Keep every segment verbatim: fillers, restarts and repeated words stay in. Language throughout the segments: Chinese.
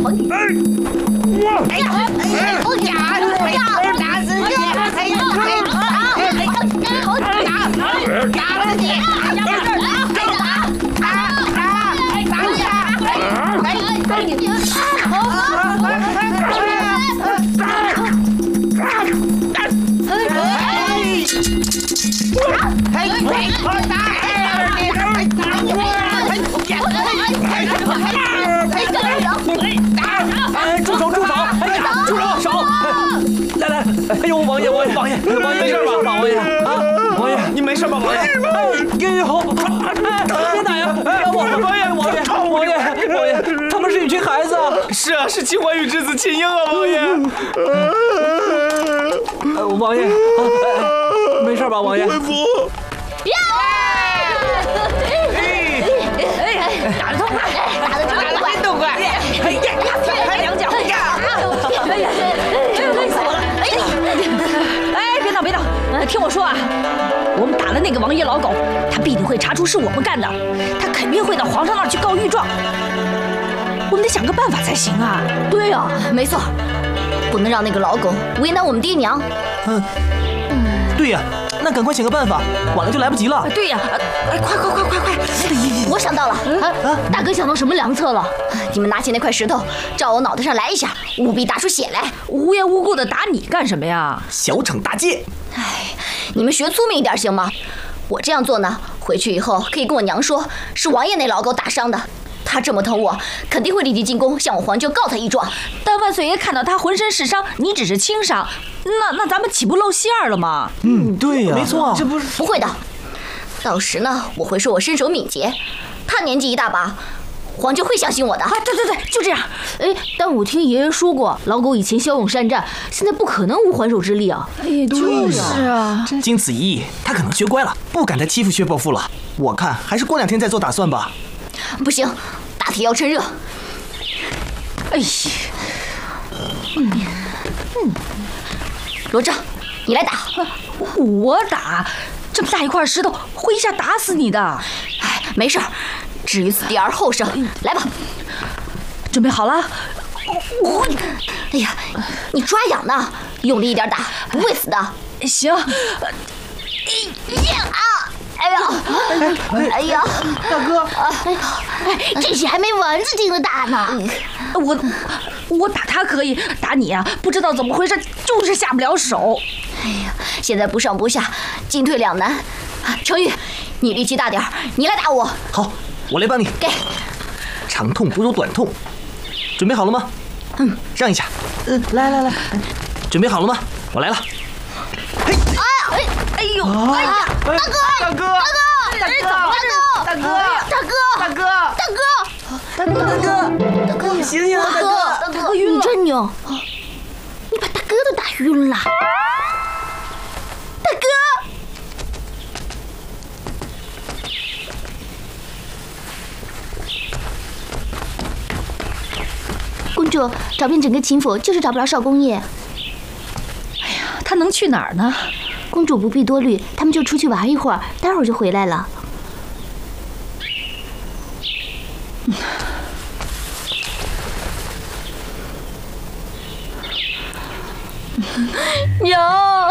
哎呀！哎不假，不要打死你！哎呀！打打了你！ 住手！住手！哎呀，住手！手！来来，哎呦，王爷，王爷，王爷，王爷没事吧？王爷啊，王爷，你没事吧？王爷，哎呦，别打呀！王爷，王爷，王爷，王爷，王爷，他们是一群孩子啊！是啊，是秦淮宇之子秦英啊，王爷。呃，王爷，没事吧？王爷。 恢复。 打得痛快，打得痛快，痛快！哎呀，拍两脚！哎呀，哎呀，累死我了！哎呀， 哎，别闹别闹，听我说啊，我们打了那个王爷老狗，他必定会查出是我们干的，他肯定会到皇上那儿去告御状。我们得想个办法才行啊！ 对呀，没错，不能让那个老狗为难我们爹娘。 嗯，对呀。那赶快想个办法，晚了就来不及了。 对呀，哎，快快快快快！ 我想到了，啊，大哥想到什么良策了？你们拿起那块石头，照我脑袋上来一下，务必打出血来。 无缘无故的打你干什么呀？ 小惩大戒。 哎，你们学聪明一点行吗？我这样做呢，回去以后可以跟我娘说，是王爷那老狗打伤的。他这么疼我，肯定会立即进宫向我皇舅告他一状。 但万岁爷看到他浑身是伤，你只是轻伤，那那咱们岂不露馅儿了吗？ 嗯，对呀，没错， 这不是不会的。到时呢，我会说我身手敏捷，他年纪一大把，皇舅会相信我的。 啊，对对对，就这样。 哎，但我听爷爷说过，老狗以前骁勇善战，现在不可能无还手之力啊。 哎，就是啊。 经此一役，他可能学乖了，不敢再欺负薛伯父了。我看还是过两天再做打算吧。 不行，打铁要趁热。 哎呀， 嗯嗯，罗章，你来打。 我打？这么大一块石头，会一下打死你的。 哎，没事儿，至于死地而后生。来吧， 准备好了。 我，哎呀，你抓痒呢，用力一点打，不会死的。 行。 哎呀啊！哎呀，哎呀， 大哥， 哎呀，这些还没蚊子叮的大呢。 我我打他可以，打你啊，不知道怎么回事，就是下不了手。 哎呀，现在不上不下，进退两难。程昱，你力气大点，你来打我。 好，我来帮你。 给。 长痛不如短痛，准备好了吗？ 嗯， 让一下。嗯，来来来，准备好了吗？我来了。 嘿，哎呀，哎呦，哎呀，大哥， 大哥， 大哥，大哥，大哥，大哥，大哥，大哥，大哥，大哥，大哥， 醒醒，大哥， 大哥晕了，真牛，你把大哥都打晕了，大哥。 公主，找遍整个秦府，就是找不着少公爷。 哎呀，他能去哪儿呢？ 公主不必多虑，他们就出去玩一会儿，待会儿就回来了。 娘，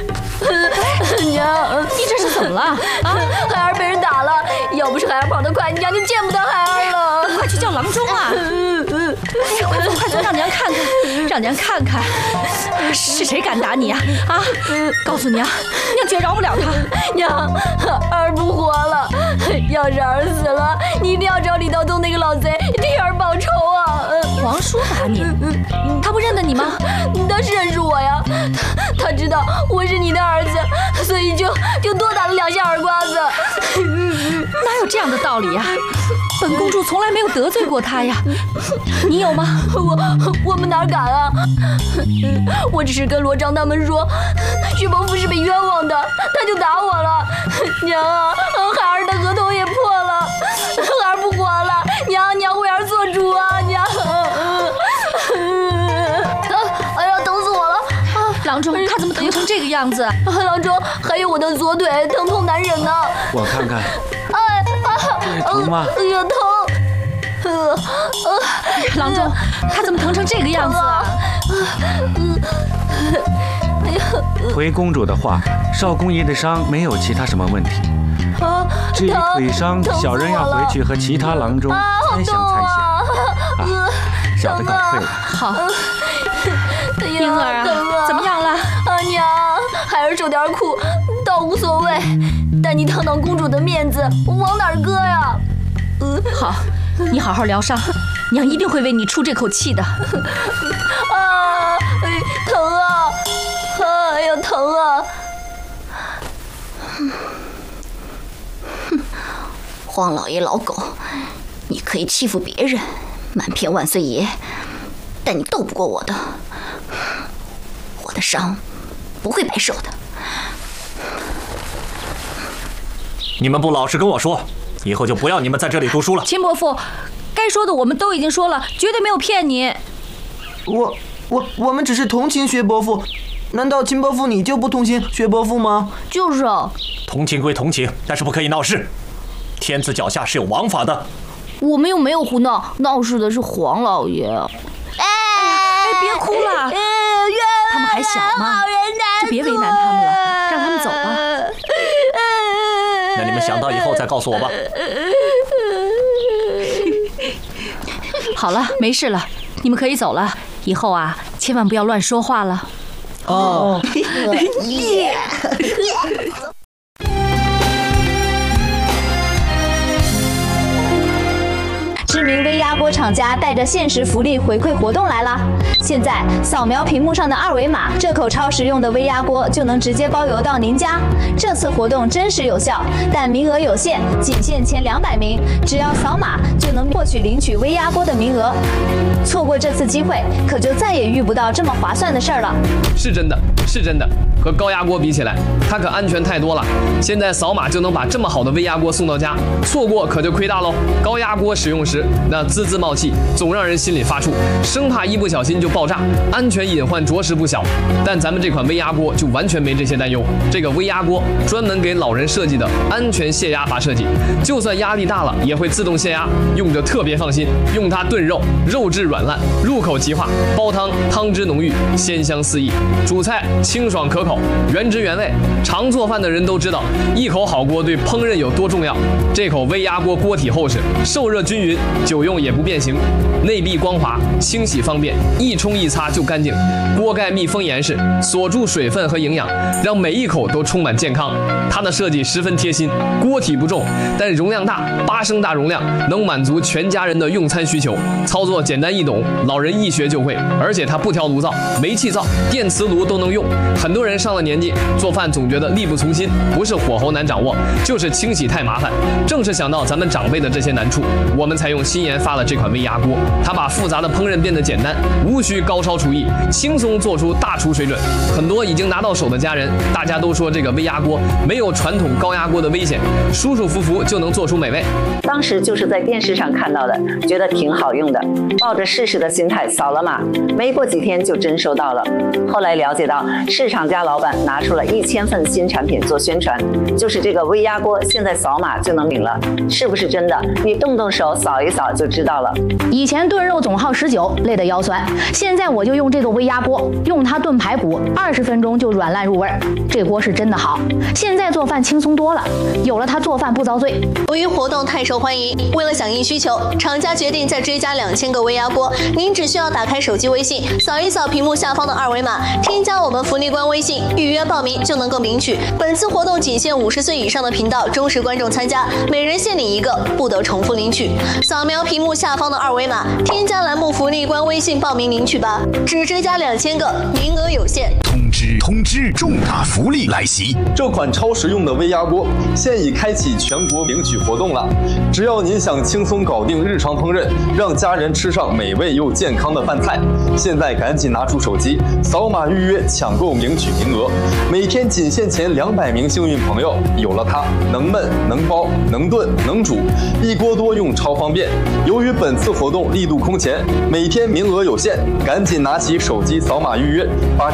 娘， 你这是怎么了？啊， 孩儿被人打了，要不是孩儿跑得快，娘就见不到孩儿了。 快去叫郎中啊！哎呀，快走快走，让娘看看，让娘看看，是谁敢打你啊？啊！告诉娘，娘绝饶不了他。 娘，儿不活了，要是儿死了，你一定要找李道宗那个老贼替儿报仇啊！ 皇叔打你，他不认得你吗？ 他是认识我呀，他他知道我是你的儿子，所以就就多打了两下耳刮子。 哪有这样的道理呀？本公主从来没有得罪过他呀，你有吗？ 我我们哪敢啊！我只是跟罗章他们说，薛伯父是被冤枉的，他就打我了。娘啊，孩儿的合同也破了，孩儿不活了，娘娘为儿做主啊，娘！哎呀，疼死我了！ 郎中，他怎么疼成这个样子？ 郎中，还有我的左腿疼痛难忍呢。 我看看。 哎啊！ 疼吗？ 哎呀，疼！ 郎中，他怎么疼成这个样子啊？ 回公主的话，少公爷的伤没有其他什么问题。至于腿伤，小人要回去和其他郎中参详参详。啊，小的告退了。 好，婴儿啊，怎么样了？ 啊娘，孩儿受点苦，倒无所谓，但你堂堂公主的面子，我往哪儿搁呀？ 嗯，好，你好好疗伤，娘一定会为你出这口气的。 啊，疼啊！哎呀，疼啊！哼，黄老爷老狗，你可以欺负别人，瞒骗万岁爷，但你斗不过我的。我的伤不会白受的。 你们不老实跟我说，以后就不要你们在这里读书了。 秦伯父，该说的我们都已经说了，绝对没有骗你。 我我我们只是同情薛伯父，难道秦伯父你就不同情薛伯父吗？ 就是啊。 同情归同情，但是不可以闹事。天子脚下是有王法的。 我们又没有胡闹，闹事的是黄老爷。 哎哎，别哭了，他们还小嘛，就别为难他们了，让他们走吧。 那你们想到以后再告诉我吧。 好了，没事了，你们可以走了。以后啊，千万不要乱说话了。 哦。 知名微压锅厂家带着限时福利回馈活动来啦！现在扫描屏幕上的二维码，这口超实用的微压锅就能直接包邮到您家。这次活动真实有效，但名额有限，仅限前两百名，只要扫码就能获取领取微压锅的名额。错过这次机会，可就再也遇不到这么划算的事儿了。 是真的，是真的，和高压锅比起来，它可安全太多了。现在扫码就能把这么好的微压锅送到家，错过可就亏大喽。高压锅使用时，那滋滋冒气，总让人心里发怵，生怕一不小心就爆炸，安全隐患着实不小。但咱们这款微压锅就完全没这些担忧。这个微压锅专门给老人设计的安全泄压阀设计，就算压力大了也会自动泄压，用着特别放心。用它炖肉，肉质软烂，入口即化；煲汤，汤汁浓郁，鲜香四溢；煮菜清爽可口，原汁原味。常做饭的人都知道，一口好锅对烹饪有多重要。这口微压锅锅体厚实，受热均匀，久用也不变形，内壁光滑，清洗方便，一冲一擦就干净。锅盖密封严实，锁住水分和营养，让每一口都充满健康。它的设计十分贴心，锅体不重，但容量大，八升大容量，能满足全家人的用餐需求。操作简单易懂，老人一学就会。而且它不挑炉灶，煤气灶、电磁炉都能用。很多人上了年纪，做饭总觉得力不从心，不是火候难掌握，就是清洗太麻烦。正是想到咱们长辈的这些难处，我们才用新研发了这款微压锅。它把复杂的烹饪变得简单，无需高超厨艺，轻松做出大厨水准。很多已经拿到手的家人，大家都说这个微压锅没有传统高压锅的危险，舒舒服服就能做出美味。 当时就是在电视上看到的，觉得挺好用的，抱着试试的心态扫了码，没过几天就真收到了。后来了解到，市场家老板拿出了一千份新产品做宣传，就是这个微压锅，现在扫码就能领了，是不是真的？你动动手扫一扫就知道了。 以前炖肉总耗十九，累得腰酸，现在我就用这个微压锅，用它炖排骨，二十分钟就软烂入味儿。这锅是真的好，现在做饭轻松多了，有了它做饭不遭罪。 由于活动太受欢迎，为了响应需求，厂家决定再追加两千个微压锅。您只需要打开手机微信，扫一扫屏幕下方的二维码，添加我们福利官微信，预约报名就能够领取。本次活动仅限五十岁以上的频道忠实观众参加，每人限领一个，不得重复领取。扫描屏幕下方的二维码，添加栏目福利官微信报名领取吧，只追加两千个，名额有限。 通知通知，重大福利来袭！ 这款超实用的微压锅现已开启全国领取活动了。只要您想轻松搞定日常烹饪，让家人吃上美味又健康的饭菜，现在赶紧拿出手机，扫码预约抢购领取名额。每天仅限前两百名幸运朋友，有了它，能焖能包能炖能煮，一锅多用超方便。由于本次活动力度空前，每天名额有限，赶紧拿起手机扫码预约，把这口实用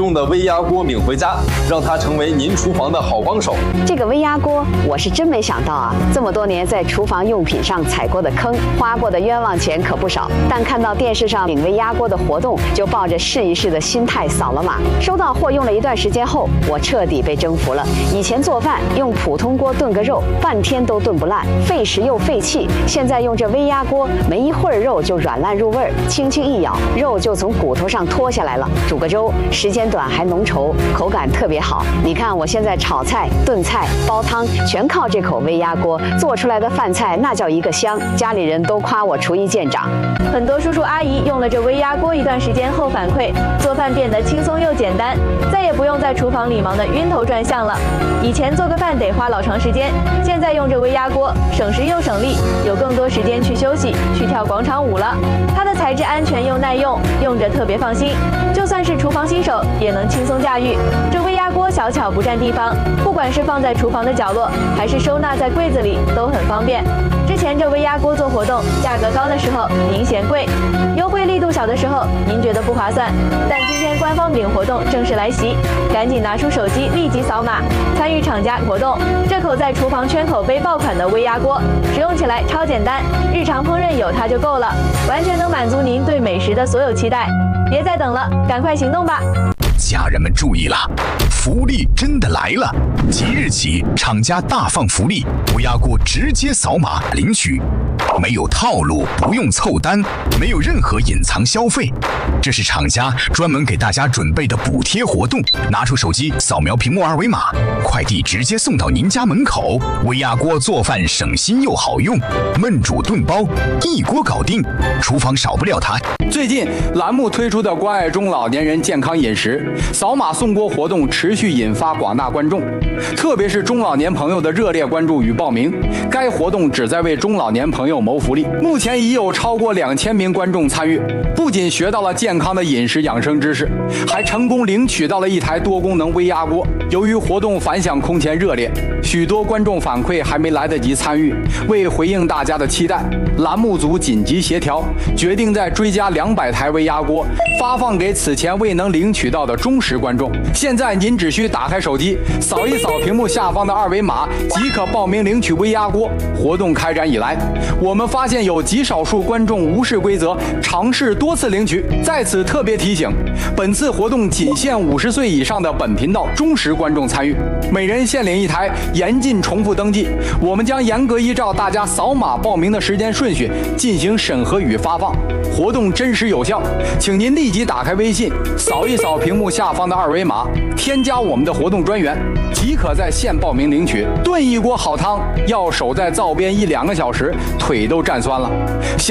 用的微压锅领回家，让它成为您厨房的好帮手。 这个微压锅，我是真没想到啊！这么多年在厨房用品上踩过的坑，花过的冤枉钱可不少。但看到电视上领微压锅的活动，就抱着试一试的心态扫了码。收到货用了一段时间后，我彻底被征服了。以前做饭用普通锅炖个肉，半天都炖不烂，费时又费气。现在用这微压锅，没一会儿肉就软烂入味儿，轻轻一咬，肉就从骨头上脱下来了。煮个粥，时间短还浓稠，口感特别好。你看我现在炒菜、炖菜、煲汤，全靠这口微压锅做出来的饭菜，那叫一个香。家里人都夸我厨艺见长。 很多叔叔阿姨用了这微压锅一段时间后反馈，做饭变得轻松又简单，再也不用在厨房里忙得晕头转向了。以前做个饭得花老长时间，现在用这微压锅，省时又省力，有更多时间去休息、去跳广场舞了。它的材质安全又耐用，用着特别放心，就算是厨房新手也能轻松驾驭。这微压锅小巧不占地方，不管是放在厨房的角落，还是收纳在柜子里，都很方便。之前这微压锅做活动，价格高的时候您嫌贵，优惠力度小的时候您觉得不划算。但今天官方领活动正式来袭，赶紧拿出手机立即扫码参与厂家活动。这口在厨房圈口杯爆款的微压锅，使用起来超简单，日常烹饪有它就够了，完全能满足您对美食的所有期待。别再等了，赶快行动吧！ 家人们注意了，福利真的来了！即日起，厂家大放福利，微压锅直接扫码领取，没有套路，不用凑单，没有任何隐藏消费。这是厂家专门给大家准备的补贴活动，拿出手机扫描屏幕二维码，快递直接送到您家门口。微压锅做饭省心又好用，焖煮炖煲一锅搞定，厨房少不了它。 最近栏目推出的关爱中老年人健康饮食扫码送锅活动持续引发广大观众，特别是中老年朋友的热烈关注与报名。该活动旨在为中老年朋友谋福利，目前已有超过两千名观众参与，不仅学到了健康的饮食养生知识，还成功领取到了一台多功能微压锅。由于活动反响空前热烈，许多观众反馈还没来得及参与。为回应大家的期待，栏目组紧急协调，决定再追加两百台微压锅，发放给此前未能领取到的忠实观众。现在您只需打开手机，扫一扫屏幕下方的二维码，即可报名领取微压锅。活动开展以来，我们发现有极少数观众无视规则，尝试多次领取。在此特别提醒，本次活动仅限五十岁以上的本频道忠实观众参与，每人限领一台，严禁重复登记。我们将严格依照大家扫码报名的时间顺序进行审核与发放，活动真实有效。请您立即打开微信，扫一扫屏幕下方的二维码，添加我们的活动专员，即可在线报名领取。炖一锅好汤要守在灶边一两个小时，腿都站酸了。